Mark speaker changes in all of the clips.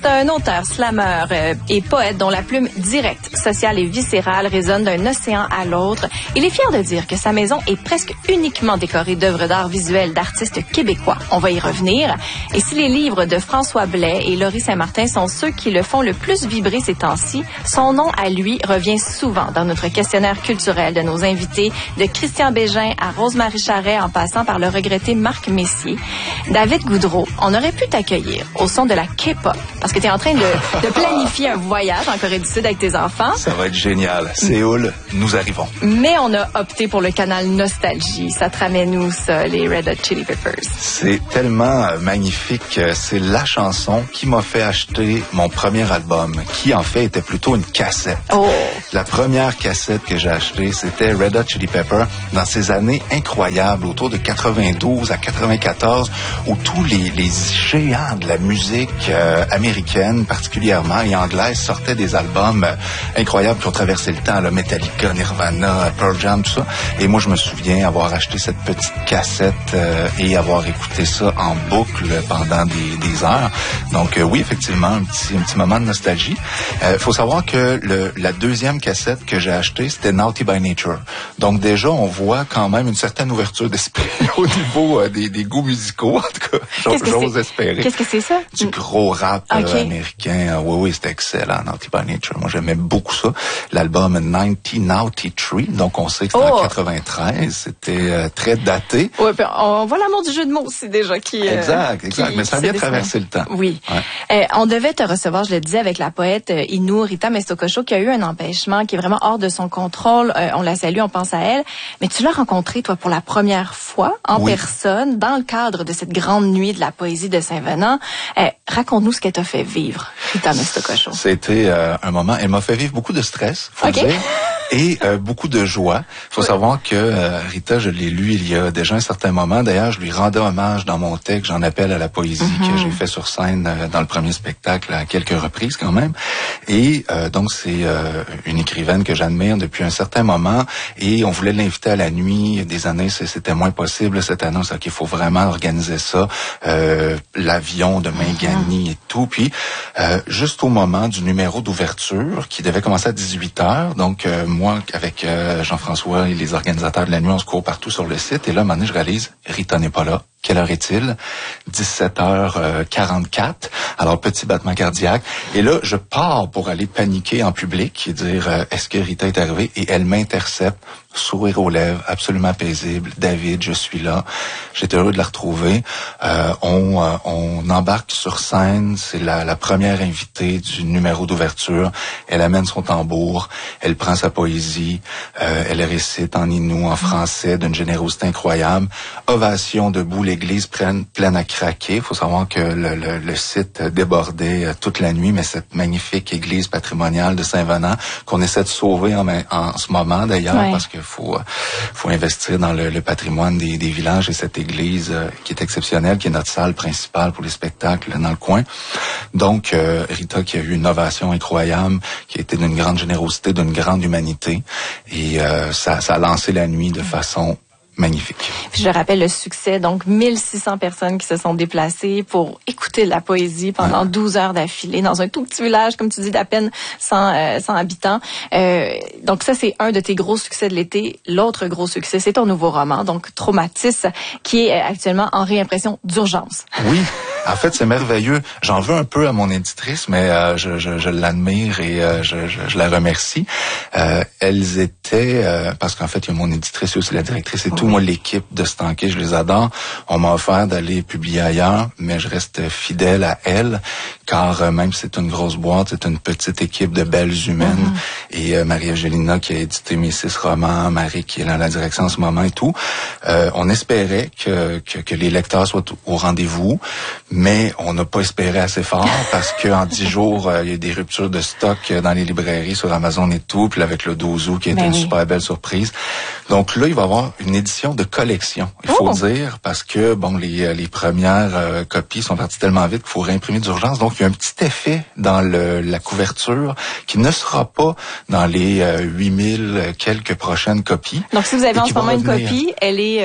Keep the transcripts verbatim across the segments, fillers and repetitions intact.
Speaker 1: C'est un auteur, slameur euh, et poète dont la plume directe, sociale et viscérale résonne d'un océan à l'autre. Il est fier de dire que sa maison est presque uniquement décorée d'œuvres d'art visuel d'artistes québécois. On va y revenir. Et si les livres de François Blais et Laurie Saint-Martin sont ceux qui le font le plus vibrer ces temps-ci, son nom à lui revient souvent dans notre questionnaire culturel de nos invités, de Christian Bégin à Rose-Marie Charret en passant par le regretté Marc Messier. David Goudreau, on aurait pu t'accueillir au son de la K-pop parce que tu es en train de, de planifier un voyage en Corée du Sud avec tes enfants.
Speaker 2: Ça va être génial. Séoul, nous arrivons.
Speaker 1: Mais on a opté pour le canal Nostalgie. Ça te ramène où, ça, les Red Hot Chili Peppers?
Speaker 2: C'est tellement euh, magnifique. C'est la chanson qui m'a fait acheter mon premier album, qui en fait était plutôt une cassette.
Speaker 1: Oh.
Speaker 2: La première cassette que j'ai achetée, c'était Red Hot Chili Peppers dans ces années incroyables, autour de quatre-vingt-douze à quatre-vingt-quatorze, où tous les, les géants de la musique euh, américaine, particulièrement, et anglaise, sortaient des albums euh, incroyables qui ont traversé le temps, là, Metallica, Nirvana, Pearl Jam, tout ça. Et moi, je me souviens avoir acheté cette petite cassette euh, et avoir écouté ça en boucle pendant des, des heures. Donc euh, oui, effectivement, un petit, un petit moment de nostalgie. Il euh, faut savoir que le, la deuxième cassette que j'ai achetée, c'était Naughty by Nature. Donc déjà, on voit quand même une certaine ouverture d'esprit au niveau euh, des, des goûts musicaux, en tout cas, j'ose espérer.
Speaker 1: Qu'est-ce que c'est ça?
Speaker 2: Du gros rap okay. euh, américain. Euh, oui, oui, c'était excellent, Naughty by Nature. Moi, j'aimais beaucoup ça. L'album dix-neuf quatre-vingt-treize, donc on sait que c'était oh. en quatre-vingt-treize, c'était euh, très daté.
Speaker 1: Oui, puis on voit l'amour du jeu de mots aussi déjà qui...
Speaker 2: Euh, exact, exact, qui, mais ça a bien traversé le temps.
Speaker 1: Oui. Ouais. Euh, on devait te recevoir, je le disais, avec la poète euh, Inou Rita Messokosho, qui a eu un empêchement qui est vraiment hors de son contrôle. Euh, on la salue, on pense à elle. Mais tu l'as rencontrée, toi, pour la première fois, en oui. personne, dans le cadre de cette grande nuit de la poésie de Saint-Venant. Euh, raconte-nous ce qu'elle t'a fait vivre, Rita Messokosho.
Speaker 2: C'était euh, un moment... Elle m'a fait vivre beaucoup de stress, faut okay. dire. Et euh, beaucoup de joie. Il faut oui. savoir que euh, Rita, je l'ai lu il y a déjà un certain moment. D'ailleurs, je lui rendais hommage dans mon texte. J'en appelle à la poésie mm-hmm. que j'ai fait sur scène euh, dans le premier spectacle à quelques reprises quand même. Et euh, donc, c'est euh, une écrivaine que j'admire depuis un certain moment. Et on voulait l'inviter à la nuit. Des années, c'était moins possible. Cette année, c'est qu'il faut vraiment organiser ça. Euh, L'avion de Mingani mm-hmm. et tout. Puis, euh, juste au moment du numéro d'ouverture qui devait commencer à dix-huit heures, donc euh, moi, avec euh, Jean-François et les organisateurs de la nuit, on se court partout sur le site. Et là, à un moment donné, je réalise, Rita n'est pas là. Quelle heure est-il? dix-sept heures quarante-quatre. Alors, petit battement cardiaque. Et là, je pars pour aller paniquer en public et dire, euh, est-ce que Rita est arrivée? Et elle m'intercepte, sourire aux lèvres, absolument paisible. David, je suis là. J'étais heureux de la retrouver. Euh, on, euh, on embarque sur scène. C'est la, la première invitée du numéro d'ouverture. Elle amène son tambour. Elle prend sa poésie. Euh, elle récite en inou, en français, d'une générosité incroyable. Ovation debout, l'église pleine, pleine à craquer. Il faut savoir que le, le, le site débordait euh, toute la nuit, mais cette magnifique église patrimoniale de Saint-Venant qu'on essaie de sauver en, en ce moment d'ailleurs, ouais. parce qu'il faut, euh, faut investir dans le, le patrimoine des, des villages et cette église euh, qui est exceptionnelle, qui est notre salle principale pour les spectacles dans le coin. Donc, euh, Rita qui a eu une ovation incroyable, qui a été d'une grande générosité, d'une grande humanité, et euh, ça, ça a lancé la nuit de façon magnifique.
Speaker 1: Je rappelle le succès, donc mille six cents personnes qui se sont déplacées pour écouter la poésie pendant douze heures d'affilée dans un tout petit village, comme tu dis, d'à peine cent, euh, cent habitants. Euh, donc ça, c'est un de tes gros succès de l'été. L'autre gros succès, c'est ton nouveau roman, donc Traumatis, qui est actuellement en réimpression d'urgence.
Speaker 2: Oui. En fait, c'est merveilleux. J'en veux un peu à mon éditrice, mais euh, je, je, je l'admire et euh, je, je, je la remercie. Euh, elles étaient, euh, parce qu'en fait, il y a mon éditrice et aussi la directrice et oui. tout. Moi, l'équipe de Stanké, je les adore. On m'a offert d'aller publier ailleurs, mais je reste fidèle à elles, car euh, même si c'est une grosse boîte, c'est une petite équipe de belles humaines. Mm-hmm. Et euh, Marie-Angelina qui a édité mes six romans, Marie qui est dans la direction en ce moment et tout. Euh, on espérait que, que, que les lecteurs soient au rendez-vous. Mais on n'a pas espéré assez fort parce qu'en dix jours, euh, il y a eu des ruptures de stock dans les librairies sur Amazon et tout, puis avec le douze août qui a été une oui. super belle surprise. Donc là, il va y avoir une édition de collection, il faut oh. dire, parce que bon, les, les premières euh, copies sont parties tellement vite qu'il faut réimprimer d'urgence. Donc, il y a un petit effet dans le, la couverture qui ne sera pas dans les euh, huit mille quelques prochaines copies.
Speaker 1: Donc, si vous avez en ce moment une copie, elle est... Euh...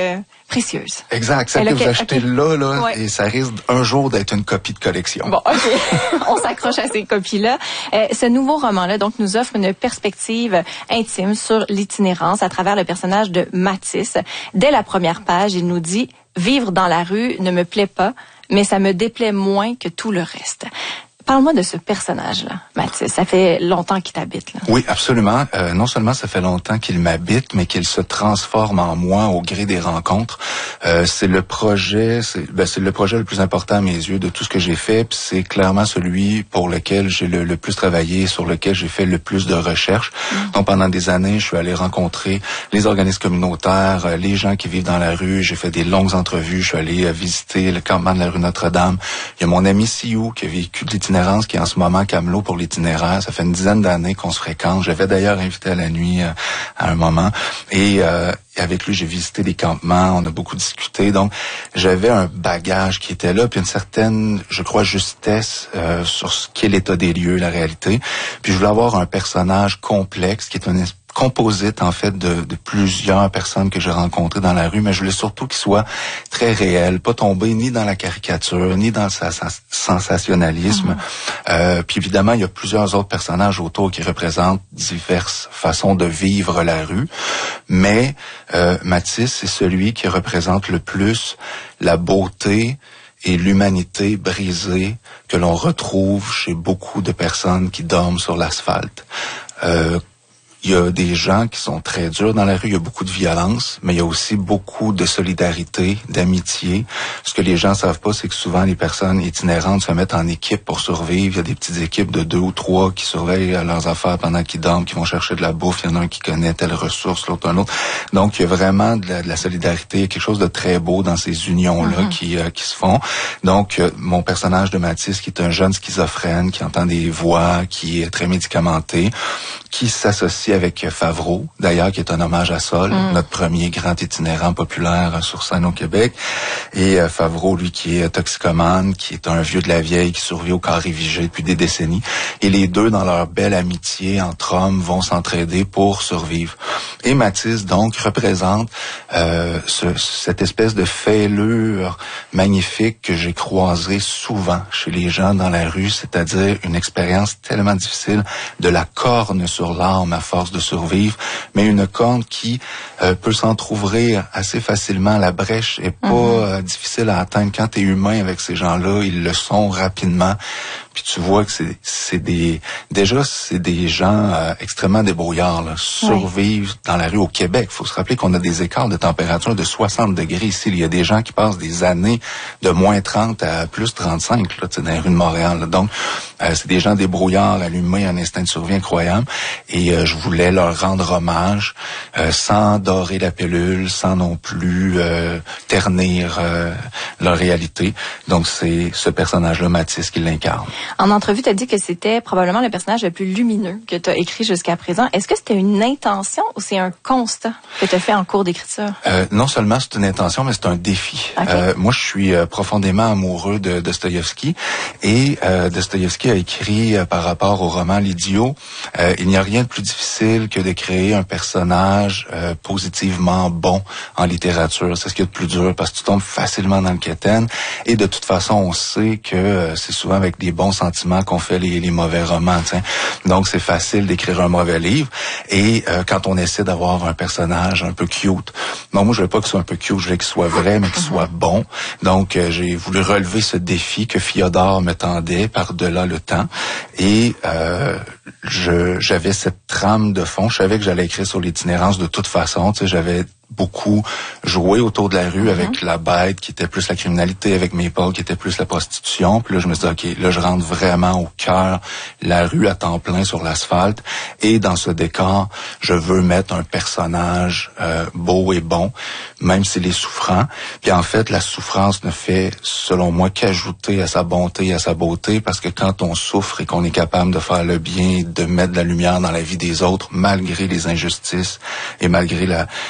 Speaker 1: précieuse.
Speaker 2: Exact. Celle
Speaker 1: Elle
Speaker 2: que vous
Speaker 1: okay,
Speaker 2: achetez
Speaker 1: okay.
Speaker 2: là, là,
Speaker 1: ouais.
Speaker 2: et ça risque un jour d'être une copie de collection.
Speaker 1: Bon, OK. On s'accroche à ces copies-là. Euh, ce nouveau roman-là, donc, nous offre une perspective intime sur l'itinérance à travers le personnage de Mathis. Dès la première page, il nous dit « Vivre dans la rue ne me plaît pas, mais ça me déplaît moins que tout le reste ». Parle-moi de ce personnage-là, Mathis. Ça fait longtemps qu'il t'habite, là.
Speaker 2: Oui, absolument. Euh, non seulement ça fait longtemps qu'il m'habite, mais qu'il se transforme en moi au gré des rencontres. Euh, c'est le projet, c'est, ben, c'est le projet le plus important à mes yeux de tout ce que j'ai fait. Puis c'est clairement celui pour lequel j'ai le, le plus travaillé, sur lequel j'ai fait le plus de recherches. Mmh. Donc pendant des années, je suis allé rencontrer les organismes communautaires, les gens qui vivent dans la rue. J'ai fait des longues entrevues. Je suis allé visiter le campement de la rue Notre-Dame. Il y a mon ami Siou qui a vécu de l'itinérance, qui est en ce moment camelot pour l'itinéraire. Ça fait une dizaine d'années qu'on se fréquente. J'avais d'ailleurs invité à la nuit euh, à un moment. Et euh, avec lui, j'ai visité des campements. On a beaucoup discuté. Donc, j'avais un bagage qui était là, puis une certaine, je crois, justesse euh, sur ce qu'est l'état des lieux, la réalité. Puis je voulais avoir un personnage complexe qui est un esprit composite, en fait, de, de plusieurs personnes que j'ai rencontrées dans la rue, mais je voulais surtout qu'il soit très réel, pas tomber ni dans la caricature, ni dans le sa- sa- sensationnalisme. Mm-hmm. Euh, puis évidemment, il y a plusieurs autres personnages autour qui représentent diverses façons de vivre la rue, mais euh, Mathis, c'est celui qui représente le plus la beauté et l'humanité brisée que l'on retrouve chez beaucoup de personnes qui dorment sur l'asphalte. Euh, Il y a des gens qui sont très durs dans la rue, il y a beaucoup de violence, mais il y a aussi beaucoup de solidarité, d'amitié. Ce que les gens savent pas, c'est que souvent les personnes itinérantes se mettent en équipe pour survivre. Il y a des petites équipes de deux ou trois qui surveillent leurs affaires pendant qu'ils dorment, qui vont chercher de la bouffe. Il y en a un qui connaît telle ressource, l'autre un autre. Donc, il y a vraiment de la, de la solidarité, il y a quelque chose de très beau dans ces unions-là mm-hmm. qui, euh, qui se font. Donc, euh, mon personnage de Mathis, qui est un jeune schizophrène, qui entend des voix, qui est très médicamenté, qui s'associe avec Favreau, d'ailleurs, qui est un hommage à Sol, mm. notre premier grand itinérant populaire sur scène au Québec. Et euh, Favreau, lui, qui est toxicomane, qui est un vieux de la vieille, qui survit au carré vigé depuis des décennies. Et les deux, dans leur belle amitié entre hommes, vont s'entraider pour survivre. Et Mathis, donc, représente euh, ce, cette espèce de fêlure magnifique que j'ai croisée souvent chez les gens dans la rue, c'est-à-dire une expérience tellement difficile de la corne sur l'âme à force de survivre, mais une corne qui euh, peut s'entrouvrir assez facilement. La brèche est pas mm-hmm. euh, difficile à atteindre. Quand tu es humain avec ces gens-là, ils le sont rapidement. Puis tu vois que c'est, c'est des... Déjà, c'est des gens euh, extrêmement débrouillards. Là. Survivre oui. dans la rue au Québec. Il faut se rappeler qu'on a des écarts de température de soixante degrés ici. Il y a des gens qui passent des années de moins trente à plus trente-cinq là, dans les rues de Montréal. Là. Donc, euh, c'est des gens débrouillards, allumés, un instinct de survie incroyable. Et euh, je voulais leur rendre hommage euh, sans dorer la pilule, sans non plus euh, ternir euh, leur réalité. Donc, c'est ce personnage-là, Mathis, qui l'incarne.
Speaker 1: En entrevue, tu as dit que c'était probablement le personnage le plus lumineux que tu as écrit jusqu'à présent. Est-ce que c'était une intention ou c'est un constat que tu as fait en cours d'écriture?
Speaker 2: Euh, non seulement c'est une intention, mais c'est un défi. Okay. Euh, moi, je suis euh, profondément amoureux de Dostoïevski et euh, Dostoïevski a écrit euh, par rapport au roman L'Idiot, euh, il n'y a rien de plus difficile que de créer un personnage euh, positivement bon en littérature. C'est ce qui est le plus dur parce que tu tombes facilement dans le quétaine et de toute façon, on sait que euh, c'est souvent avec des bons sentiments qu'on fait les, les mauvais romans. T'sais. Donc, c'est facile d'écrire un mauvais livre. Et euh, quand on essaie d'avoir un personnage un peu cute, non, moi, je veux pas qu'il soit un peu cute, je veux qu'il soit vrai, mais qu'il mm-hmm. soit bon. Donc, euh, j'ai voulu relever ce défi que Fiodor me tendait par-delà le temps. Et euh, je, j'avais cette trame de fond. Je savais que j'allais écrire sur l'itinérance de toute façon. Tu sais, j'avais beaucoup joué autour de la rue mm-hmm. avec la bête qui était plus la criminalité, avec Maple qui était plus la prostitution. Puis là, je me suis dit, OK, là, je rentre vraiment au cœur, la rue à temps plein sur l'asphalte. Et dans ce décor, je veux mettre un personnage euh, beau et bon, même s'il est souffrant. Puis en fait, la souffrance ne fait, selon moi, qu'ajouter à sa bonté et à sa beauté, parce que quand on souffre et qu'on est capable de faire le bien, de mettre de la lumière dans la vie des autres, malgré les injustices et malgré la, la détresse,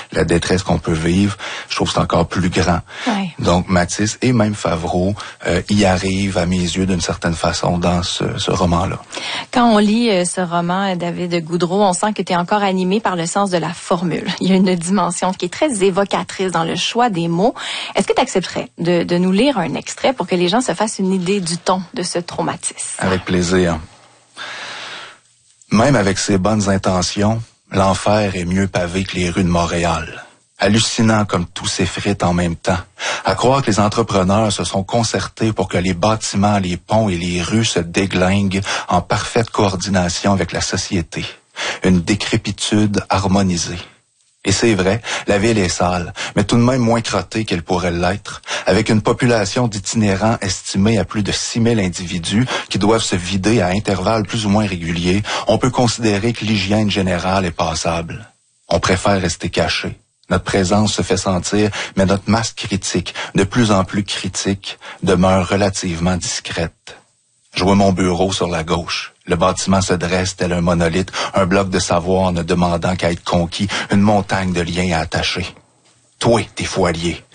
Speaker 2: détresse qu'on peut vivre, je trouve que c'est encore plus grand.
Speaker 1: Ouais.
Speaker 2: Donc Matisse et même Favreau euh, y arrivent, à mes yeux, d'une certaine façon dans ce, ce roman-là.
Speaker 1: Quand on lit euh, ce roman, David Goudreau, on sent que tu es encore animé par le sens de la formule. Il y a une dimension qui est très évocatrice dans le choix des mots. Est-ce que tu accepterais de, de nous lire un extrait pour que les gens se fassent une idée du ton de ce traumatisme?
Speaker 2: Avec plaisir. Même avec ses bonnes intentions, l'enfer est mieux pavé que les rues de Montréal. Hallucinant comme tout s'effrite en même temps. À croire que les entrepreneurs se sont concertés pour que les bâtiments, les ponts et les rues se déglinguent en parfaite coordination avec la société. Une décrépitude harmonisée. Et c'est vrai, la ville est sale, mais tout de même moins crottée qu'elle pourrait l'être, avec une population d'itinérants estimée à plus de six mille individus qui doivent se vider à intervalles plus ou moins réguliers. On peut considérer que l'hygiène générale est passable. On préfère rester caché. Notre présence se fait sentir, mais notre masse critique, de plus en plus critique, demeure relativement discrète. Je vois mon bureau sur la gauche. Le bâtiment se dresse tel un monolithe, un bloc de savoir ne demandant qu'à être conquis, une montagne de liens à attacher. Toi, t'es foilier.